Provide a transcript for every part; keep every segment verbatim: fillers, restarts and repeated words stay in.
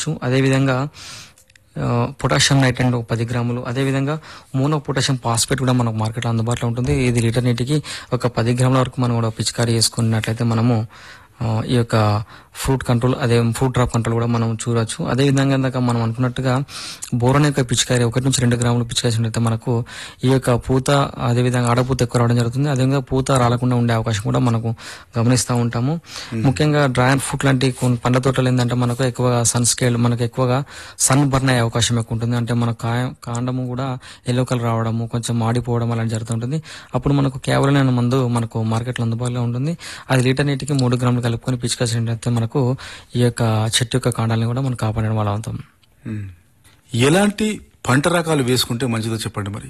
చేసుకోవచ్చు. అదేవిధంగా ఆహ్, పొటాషియం నైట్రేట్ ఒక పది గ్రాములు, అదేవిధంగా మోనో పొటాషియం ఫాస్ఫేట్ కూడా మనకు మార్కెట్లో అందుబాటులో ఉంటుంది. ఇది లీటర్ నీటికి ఒక పది గ్రాముల వరకు మనం కూడా పిచికారీ చేసుకున్నట్లయితే మనము ఆహ్, ఈ యొక్క ఫ్రూట్ కంట్రోల్ అదే ఫ్రూట్ డ్రాప్ కంట్రోల్ కూడా మనం చూడొచ్చు. అదేవిధంగా ఇందాక మనం అనుకున్నట్టుగా బోరాన్ యొక్క పిచికారీ ఒకటి నుంచి రెండు గ్రాములు పిచికారీ చేసినట్లయితే మనకు ఈ యొక్క పూత అదేవిధంగా ఆడపూత ఎక్కువ రావడం జరుగుతుంది. అదేవిధంగా పూత రాలకుండా ఉండే అవకాశం కూడా మనకు గమనిస్తూ ఉంటాము. ముఖ్యంగా డ్రాగన్ ఫ్రూట్ లాంటి కొన్ని పండ్ల తోటలు ఏంటంటే మనకు ఎక్కువగా సన్ స్కేల్ మనకు ఎక్కువగా సన్ బర్న్ అయ్యే అవకాశం ఎక్కువ ఉంటుంది. అంటే మన కాయ కాండము కూడా ఎల్లో కలర్ రావడము, కొంచెం మాడిపోవడం అలాంటి జరుగుతుంటుంది. అప్పుడు మనకు కేవలం అనే మందు మనకు మార్కెట్లో అందుబాటులో ఉంటుంది. అది లీటర్ నీటికి మూడు గ్రాములు కలుపుకొని పిచికారీ చేసినట్లయితే మనకు ఈ యొక్క చెట్టు యొక్క కాండాలను కూడా మనం కాపాడడం వల్ల అవుతాం. ఉమ్. ఎలాంటి పంట రకాలు వేసుకుంటే మంచిదో చెప్పండి మరి.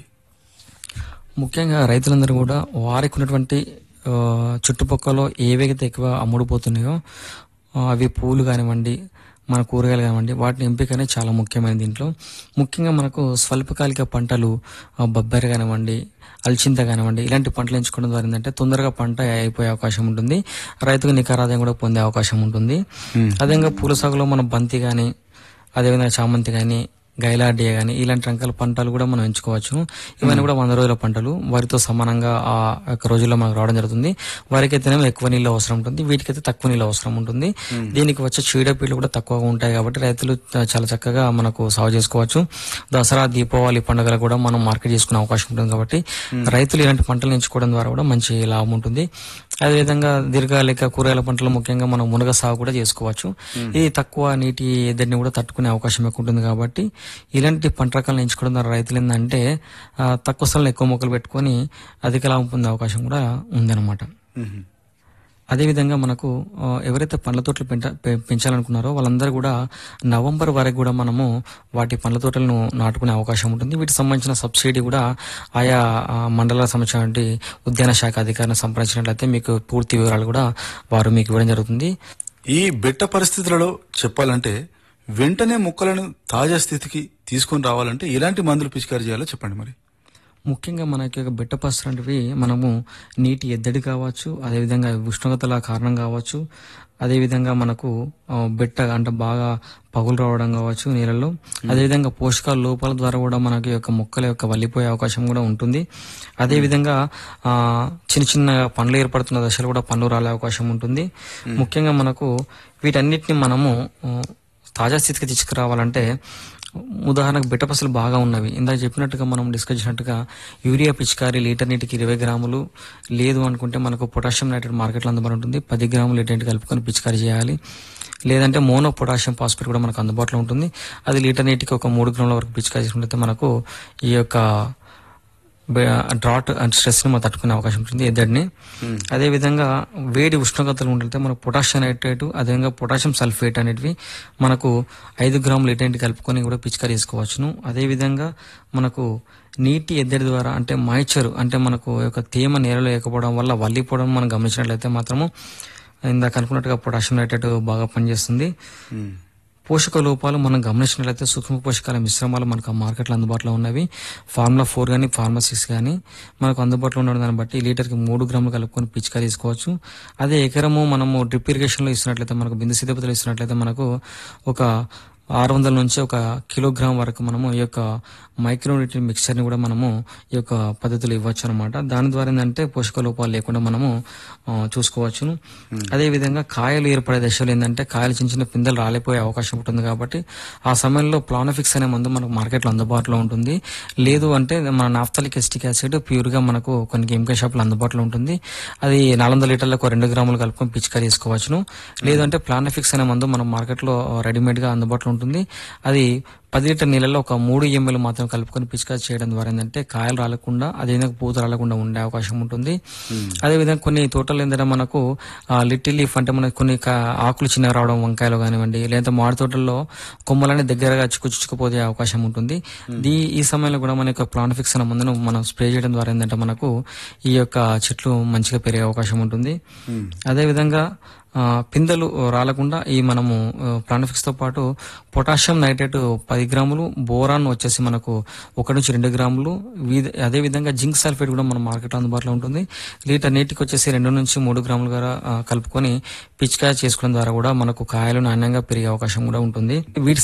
ముఖ్యంగా రైతులందరూ కూడా వారికి ఉన్నటువంటి ఆ, చుట్టుపక్కల ఏవైతే ఎక్కువ అమ్ముడుపోతున్నాయో ఆ, అవి పూలు కానివ్వండి, మన కూరగాయలు కానివ్వండి, వాటిని ఎంపిక అనేది చాలా ముఖ్యమైన దీంట్లో. ముఖ్యంగా మనకు స్వల్పకాలిక పంటలు ఆ, బొబ్బరి కానివ్వండి, అల్చింత కానివ్వండి, ఇలాంటి పంటలు ఎంచుకోవడం ద్వారా ఏంటంటే తొందరగా పంట అయిపోయే అవకాశం ఉంటుంది. రైతుకు నికర ఆదాయం కూడా పొందే అవకాశం ఉంటుంది. అదేవిధంగా పూల సాగులో మనం బంతి కానీ, అదేవిధంగా చామంతి కానీ, గైలాడియా కానీ ఇలాంటి రకాల పంటలు కూడా మనం ఎంచుకోవచ్చు. ఇవన్నీ కూడా వంద రోజుల పంటలు, వారితో సమానంగా ఆ యొక్క రోజుల్లో మనకు రావడం జరుగుతుంది. వారికైతేనేమో ఎక్కువ నీళ్ళు అవసరం ఉంటుంది, వీటికైతే తక్కువ నీళ్ళు అవసరం ఉంటుంది. దీనికి వచ్చే చీడపీడలు కూడా తక్కువగా ఉంటాయి కాబట్టి రైతులు చాలా చక్కగా మనకు సాగు చేసుకోవచ్చు. దసరా, దీపావళి పండుగలు కూడా మనం మార్కెట్ చేసుకునే అవకాశం ఉంటుంది కాబట్టి రైతులు ఇలాంటి పంటలు ఎంచుకోవడం ద్వారా కూడా మంచి లాభం ఉంటుంది. అదేవిధంగా దీర్ఘకాలిక కూరగాయల పంటలు ముఖ్యంగా మనం మునగ సాగు కూడా చేసుకోవచ్చు. ఇది తక్కువ నీటి ఎద్దడిని కూడా తట్టుకునే అవకాశం ఎక్కువ ఉంటుంది కాబట్టి ఇలాంటి పంట రకాలను ఎంచుకోవడం ద్వారా రైతులు ఏంటంటే ఆ, తక్కువ స్థలంలో ఎక్కువ మొక్కలు పెట్టుకొని అధిక లాభం పొందే అవకాశం కూడా ఉందన్నమాట. ఉమ్. అదేవిధంగా మనకు ఆ, ఎవరైతే పండ్ల తోటలు పెంట పె- పెంచాలనుకున్నారో వాళ్ళందరూ కూడా నవంబర్ వరకు కూడా మనము వాటి పండ్ల తోటలను నాటుకునే అవకాశం ఉంటుంది. వీటికి సంబంధించిన సబ్సిడీ కూడా ఆయా ఆ, మండలాలకు సంబంధించినటువంటి ఉద్యాన శాఖ అధికారిని సంప్రదించినట్లయితే మీకు పూర్తి వివరాలు కూడా వారు మీకు ఇవ్వడం జరుగుతుంది. ఈ బిట్ట పరిస్థితులలో చెప్పాలంటే వెంటనే మొక్కలను తాజా స్థితికి తీసుకొని రావాలంటే ఎలాంటి మందులు పిచికారీ చేయాలో చెప్పండి మరి. ముఖ్యంగా మనకి ఒక బిట్ట పసరు లాంటివి మనము నీటి ఎద్దడి కావచ్చు, అదేవిధంగా ఉష్ణోగ్రతల కారణం కావచ్చు, అదేవిధంగా మనకు ఆ, బిట్ట అంటే బాగా పగులు రావడం కావచ్చు నీళ్ళలో, అదేవిధంగా పోషకాల లోపాల ద్వారా కూడా మనకి యొక్క మొక్కల యొక్క వల్లిపోయే అవకాశం కూడా ఉంటుంది. అదేవిధంగా ఆ, చిన్న చిన్న పండ్లు ఏర్పడుతున్న దశలో కూడా పండ్లు రాలే అవకాశం ఉంటుంది. ముఖ్యంగా మనకు వీటన్నిటిని మనము ఆ, తాజా స్థితికి తీసుకురావాలంటే ఉదాహరణకు బిట్టపసలు బాగా ఉన్నవి ఇందాక చెప్పినట్టుగా మనం డిస్కస్ చేసినట్టుగా యూరియా పిచికారీ లీటర్ నీటికి ఇరవై గ్రాములు, లేదు అనుకుంటే మనకు పొటాషియం నైట్రేట్ మార్కెట్లో అందుబాటులో ఉంటుంది, పది గ్రాములు లీటర్ నీటి కలుపుకొని పిచికారీ చేయాలి. లేదంటే మోనో పొటాషియం ఫాస్ఫేట్ కూడా మనకు అందుబాటులో ఉంటుంది. అది లీటర్ నీటికి ఒక మూడు గ్రాముల వరకు పిచికారీ చేసుకుంటే మనకు ఈ యొక్క డ్రాట్ అండ్ స్ట్రెస్ ని మనం తట్టుకునే అవకాశం ఉంటుంది ఎద్దడిని. అదే విధంగా వేడి ఉష్ణోగ్రతలు ఉంటే మనకు పొటాషియం నైట్రేట్, అదేవిధంగా పొటాషియం సల్ఫేట్ అనేటివి మనకు ఐదు గ్రాములు లీటర్ కలుపుకొని కూడా పిచికారీ చేసుకోవచ్చును. అదే విధంగా మనకు నీటి ఎద్దడి ద్వారా అంటే మాయిచర్ అంటే మనకు యొక్క తేమ నేలలో లేకపోవడం వల్ల వల్లిపోవడం మనం గమనించినట్లయితే మాత్రము ఇందాక అనుకున్నట్టుగా పొటాషియం నైట్రేట్ బాగా పనిచేస్తుంది. ఉమ్. పోషక లోపాలు మనం గమనించినట్లయితే సూక్ష్మ పోషకాల మిశ్రమాలు మనకు ఆ మార్కెట్లో అందుబాటులో ఉన్నవి. ఫార్ములా ఫోర్ కానీ ఫార్ములా సిక్స్ కానీ మనకు అందుబాటులో ఉండడం దాన్ని బట్టి లీటర్కి మూడు గ్రాములు కలుపుకొని పిచికారీ తీసుకోవచ్చు. అదే ఎకరము మనము డ్రిప్ ఇరిగేషన్లో ఇస్తున్నట్లయితే మనకు బిందు సిద్ధ పద్ధతిలో ఇస్తున్నట్లయితే మనకు ఒక ఆరు వందల నుంచి ఒక కిలోగ్రామ్ వరకు మనము ఈ యొక్క మైక్రోన్యూట్రియన్ మిక్చర్ని కూడా మనము ఈ యొక్క పద్ధతిలో ఇవ్వచ్చు అనమాట. దాని ద్వారా ఏంటంటే పోషక లోపాలు లేకుండా మనము ఆ, చూసుకోవచ్చును. అదే విధంగా కాయలు ఏర్పడే దశలో ఏంటంటే కాయలు చిన్న చిన్న పిందెలు రాలిపోయే అవకాశం ఉంటుంది కాబట్టి ఆ సమయంలో ప్లానోఫిక్స్ అనే మందు మనకు మార్కెట్లో అందుబాటులో ఉంటుంది. లేదు అంటే మన నాఫ్థలిక్ ఎస్టిక్ యాసిడ్ ప్యూర్ గా మనకు కొన్ని కెమికల్ షాపులు అందుబాటులో ఉంటుంది. అది నాలుగు వందల లీటర్లకు రెండు గ్రాములు కలుపుకొని పిచికారీ చేసుకోవచ్చును. లేదంటే ప్లానోఫిక్స్ అనే మందు మనం మార్కెట్లో రెడీమేడ్ గా అందుబాటులో ఉంటుంది. అది పది లీటర్ నీళ్ళలో ఒక మూడు ఎంఎల్ మాత్రం కలుపుకొని పిచికారీ చేయడం ద్వారా ఏంటంటే కాయలు రాలకుండా అదేవిధంగా పూత రాలకుండా ఉండే అవకాశం ఉంటుంది. అదేవిధంగా కొన్ని తోటలు ఏంటంటే మనకు లిటిల్ లీఫ్ అంటే మనకు కొన్ని కా- ఆకులు చిన్నగా రావడం వంకాయలు కానివ్వండి, లేదా మామిడి తోటల్లో కొమ్మలన్నీ దగ్గరగా చిక్కుచిక్కుపోతే అవకాశం ఉంటుంది. దీ ఈ సమయంలో కూడా మన యొక్క ప్లానోఫిక్స్ అనే మందును మనం స్ప్రే చేయడం ద్వారా ఏంటంటే మనకు ఈ యొక్క చెట్లు మంచిగా పెరిగే అవకాశం ఉంటుంది. అదేవిధంగా ఆ, పిందెలు రాలకుండా ఈ మనము ప్లానోఫిక్స్ తో పాటు పొటాషియం నైట్రేట్ పది గ్రాములు, బోరాన్ వచ్చేసి మనకు ఒకటి నుంచి రెండు గ్రాములు, వీధ- అదే విధంగా జింక్ సల్ఫేట్ కూడా మన మార్కెట్లో అందుబాటులో ఉంటుంది. లీటర్ నీటికి వచ్చేసి రెండు నుంచి మూడు గ్రాములు గారా, ఆ, కలుపుకొని పిచికారీ చేసుకోవడం ద్వారా కూడా మనకు కాయలు నాణ్యంగా పెరిగే అవకాశం కూడా ఉంటుంది. వీటి